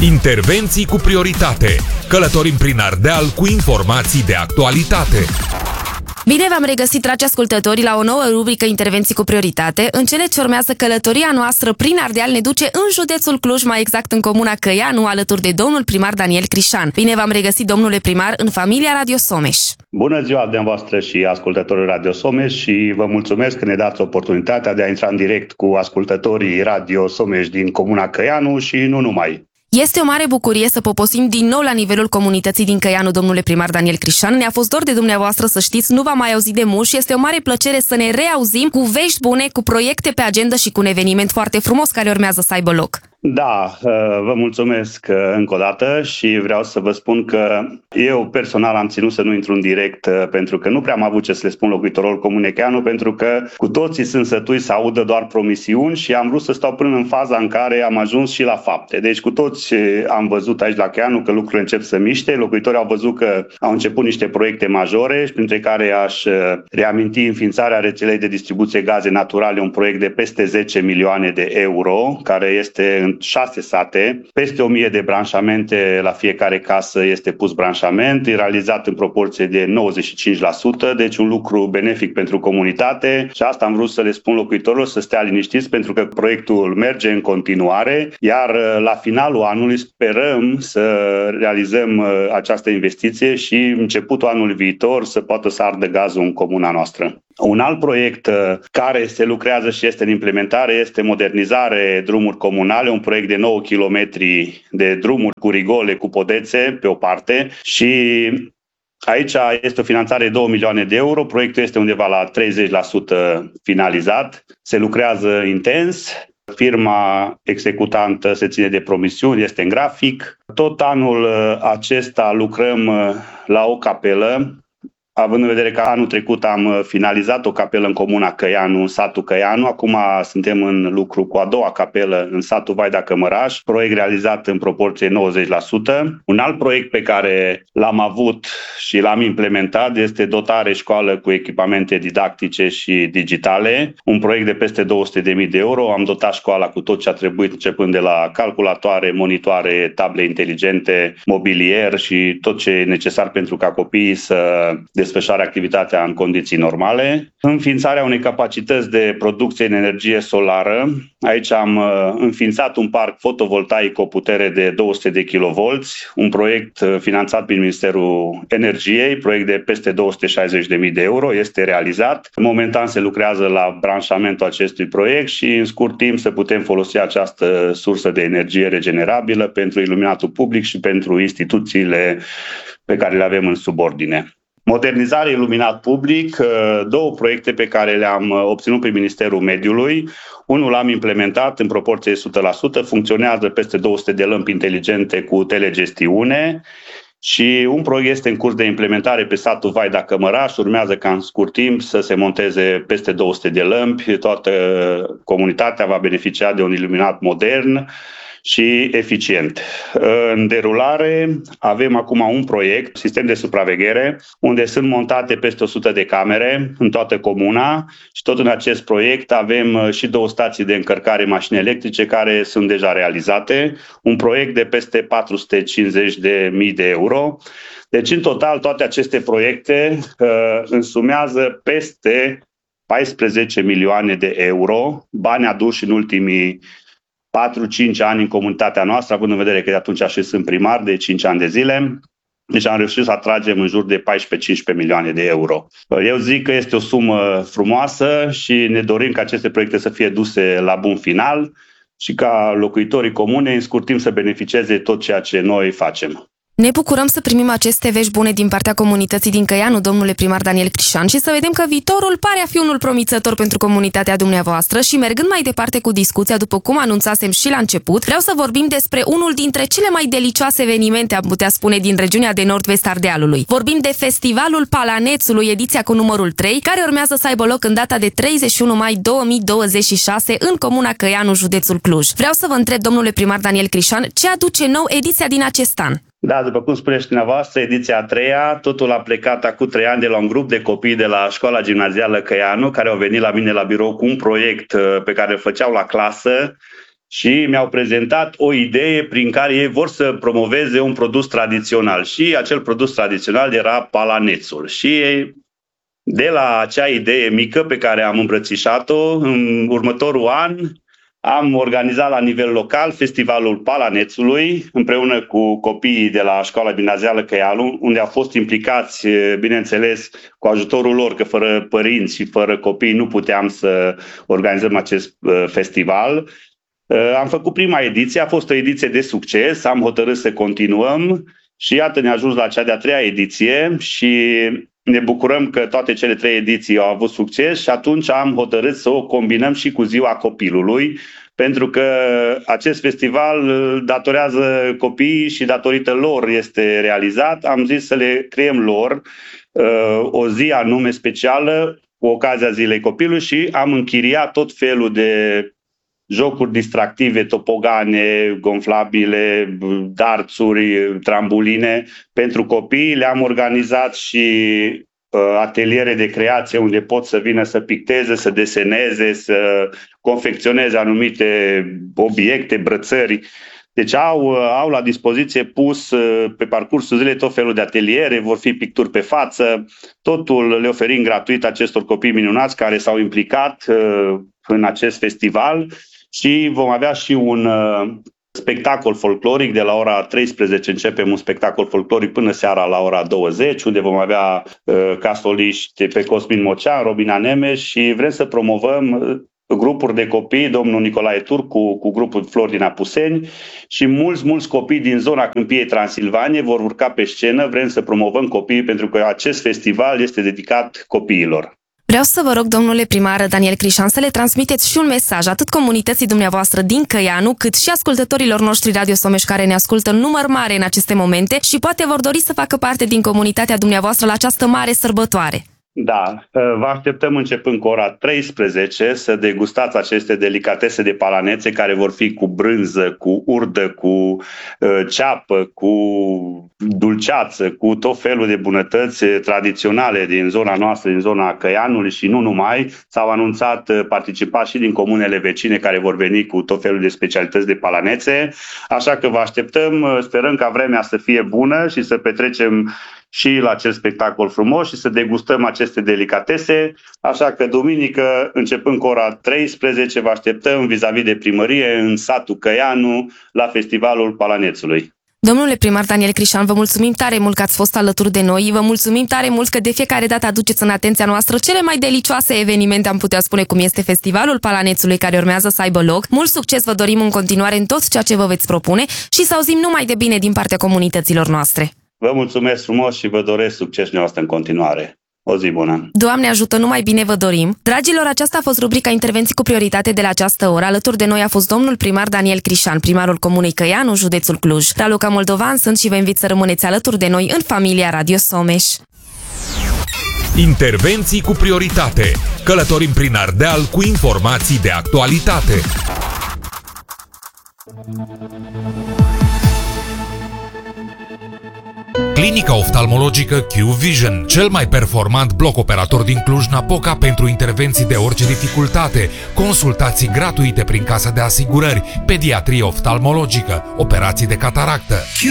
Intervenții cu prioritate. Călătorim prin Ardeal cu informații de actualitate. Bine v-am regăsit, dragi ascultători, la o nouă rubrică Intervenții cu prioritate. În cele ce urmează, călătoria noastră prin Ardeal ne duce în județul Cluj, mai exact în comuna Căianu, alături de domnul primar Daniel Crișan. Bine v-am regăsit, domnule primar, în familia Radio Someș. Bună ziua dumneavoastră și ascultătorii Radio Someș și vă mulțumesc că ne dați oportunitatea de a intra în direct cu ascultătorii Radio Someș din comuna Căianu și nu numai. Este o mare bucurie să poposim din nou la nivelul comunității din Căianu, domnule primar Daniel Crișan. Ne-a fost dor de dumneavoastră, să știți, nu v-am mai auzit de mult și este o mare plăcere să ne reauzim cu vești bune, cu proiecte pe agenda și cu un eveniment foarte frumos care urmează să aibă loc. Da, vă mulțumesc încă o dată și vreau să vă spun că eu personal am ținut să nu intru în direct pentru că nu prea am avut ce să le spun locuitorilor comunei Căianu, pentru că cu toții sunt sătui să audă doar promisiuni și am vrut să stau până în faza în care am ajuns și la fapte. Deci cu toți am văzut aici la Căianu că lucrurile încep să miște, locuitorii au văzut că au început niște proiecte majore, printre care aș reaminti înființarea rețelei de distribuție gaze naturale, un proiect de peste 10 milioane de euro, care este în 6 sate, peste 1000 de branșamente, la fiecare casă este pus branșament, e realizat în proporție de 95%, deci un lucru benefic pentru comunitate și asta am vrut să le spun locuitorilor, să stea liniștiți pentru că proiectul merge în continuare, iar la finalul anului sperăm să realizăm această investiție și începutul anului viitor să poată să ardă gazul în comuna noastră. Un alt proiect care se lucrează și este în implementare este modernizare drumuri comunale, un proiect de 9 km de drumuri cu rigole, cu podețe pe o parte și aici este o finanțare de 2 milioane de euro, proiectul este undeva la 30% finalizat, se lucrează intens. Firma executantă se ține de promisiuni, este în grafic. Tot anul acesta lucrăm la o capelă, având în vedere că anul trecut am finalizat o capelă în comuna Căianu, în satul Căianu, acum suntem în lucru cu a doua capelă în satul Vaida Cămăraș, proiect realizat în proporție 90%. Un alt proiect pe care l-am avut și l-am implementat este dotare școală cu echipamente didactice și digitale, un proiect de peste 200.000 de euro. Am dotat școala cu tot ce a trebuit, începând de la calculatoare, monitoare, table inteligente, mobilier și tot ce e necesar pentru ca copiii să desfășoare activitatea în condiții normale. Înființarea unei capacități de producție în energie solară. Aici am înființat un parc fotovoltaic cu o putere de 200 de kV, un proiect finanțat prin Ministerul Energiei, proiect de peste 260.000 de euro, este realizat. Momentan se lucrează la branșamentul acestui proiect și în scurt timp să putem folosi această sursă de energie regenerabilă pentru iluminatul public și pentru instituțiile pe care le avem în subordine. Modernizare iluminat public, două proiecte pe care le-am obținut prin Ministerul Mediului. Unul l-am implementat în proporție de 100%, funcționează peste 200 de lămpi inteligente cu telegestiune și un proiect este în curs de implementare pe satul Vaida Cămăraș. Urmează ca în scurt timp să se monteze peste 200 de lămpi. Toată comunitatea va beneficia de un iluminat modern și eficient. În derulare avem acum un proiect, sistem de supraveghere, unde sunt montate peste 100 de camere în toată comuna și tot în acest proiect avem și 2 stații de încărcare mașini electrice care sunt deja realizate, un proiect de peste 450.000 de euro. Deci în total toate aceste proiecte însumează peste 14 milioane de euro, bani aduși în ultimii 4-5 ani în comunitatea noastră, având în vedere că de atunci și sunt primar de 5 ani de zile. Deci am reușit să atragem în jur de 14-15 milioane de euro. Eu zic că este o sumă frumoasă și ne dorim ca aceste proiecte să fie duse la bun final și ca locuitorii comunei în scurt timp să beneficieze tot ceea ce noi facem. Ne bucurăm să primim aceste vești bune din partea comunității din Căianu, domnule primar Daniel Crișan, și să vedem că viitorul pare a fi unul promițător pentru comunitatea dumneavoastră și mergând mai departe cu discuția, după cum anunțasem și la început, vreau să vorbim despre unul dintre cele mai delicioase evenimente, am putea spune, din regiunea de nord-vest Ardealului. Vorbim de Festivalul Palanețului, ediția cu numărul 3, care urmează să aibă loc în data de 31 mai 2026 în comuna Căianu, județul Cluj. Vreau să vă întreb, domnule primar Daniel Crișan, ce aduce nou ediția din acest an? Da, după cum spuneți dumneavoastră, ediția a 3-a, totul a plecat acum 3 ani de la un grup de copii de la școala gimnazială Căianu, care au venit la mine la birou cu un proiect pe care îl făceau la clasă și mi-au prezentat o idee prin care ei vor să promoveze un produs tradițional și acel produs tradițional era palanețul. Și de la acea idee mică pe care am îmbrățișat-o, în următorul an am organizat la nivel local Festivalul Palanețului împreună cu copiii de la Școala Gimnazială Căianu, unde au fost implicați, bineînțeles, cu ajutorul lor, că fără părinți și fără copii nu puteam să organizăm acest festival. Am făcut prima ediție, a fost o ediție de succes, am hotărât să continuăm și iată ne-a ajuns la cea de-a treia ediție și ne bucurăm că toate cele 3 ediții au avut succes și atunci am hotărât să o combinăm și cu Ziua Copilului, pentru că acest festival datorează copiii și datorită lor este realizat. Am zis să le creăm lor o zi anume specială cu ocazia Zilei Copilului și am închiriat tot felul de jocuri distractive, topogane, gonflabile, darțuri, trambuline pentru copii. Le-am organizat și ateliere de creație unde pot să vină să picteze, să deseneze, să confecționeze anumite obiecte, brățări. Deci au la dispoziție pus pe parcursul zilei tot felul de ateliere, vor fi picturi pe față, totul le oferim gratuit acestor copii minunați care s-au implicat în acest festival și vom avea și un spectacol folcloric. De la ora 13 începem un spectacol folcloric până seara la ora 20, unde vom avea ca soliști pe Cosmin Mocean, Robina Nemes și vrem să promovăm grupuri de copii, domnul Nicolae Turcu cu grupul Flori din Apuseni și mulți copii din zona Câmpiei Transilvanie vor urca pe scenă. Vrem să promovăm copiii pentru că acest festival este dedicat copiilor. Vreau să vă rog, domnule primar Daniel Crișan, să le transmiteți și un mesaj atât comunității dumneavoastră din Căianu, cât și ascultătorilor noștri Radio Someș care ne ascultă în număr mare în aceste momente și poate vor dori să facă parte din comunitatea dumneavoastră la această mare sărbătoare. Da, vă așteptăm începând cu ora 13 să degustați aceste delicatese de palanețe care vor fi cu brânză, cu urdă, cu ceapă, cu dulceață, cu tot felul de bunătăți tradiționale din zona noastră, din zona Căianului și nu numai. S-au anunțat participați și din comunele vecine care vor veni cu tot felul de specialități de palanețe, așa că vă așteptăm, sperăm ca vremea să fie bună și să petrecem și la acest spectacol frumos și să degustăm aceste delicatese. Așa că duminică, începând cu ora 13, vă așteptăm vis-a-vis de primărie în satul Căianu la Festivalul Palanețului. Domnule primar Daniel Crișan, vă mulțumim tare mult că ați fost alături de noi, vă mulțumim tare mult că de fiecare dată aduceți în atenția noastră cele mai delicioase evenimente, am putea spune, cum este Festivalul Palanețului care urmează să aibă loc. Mult succes vă dorim în continuare în tot ceea ce vă veți propune și să auzim numai de bine din partea comunităților noastre. Vă mulțumesc frumos și vă doresc succes dumneavoastră în continuare. O zi bună! Doamne ajută, numai bine vă dorim! Dragilor, aceasta a fost rubrica Intervenții cu prioritate de la această oră. Alături de noi a fost domnul primar Daniel Crișan, primarul Comunei Căianu, județul Cluj. Raluca Moldovan sunt și vă invit să rămâneți alături de noi în familia Radio Someș. Intervenții cu prioritate. Călătorim prin Ardeal cu informații de actualitate. Clinica oftalmologică Q-Vision, cel mai performant bloc operator din Cluj-Napoca pentru intervenții de orice dificultate, consultații gratuite prin casa de asigurări, pediatrie oftalmologică, operații de cataractă.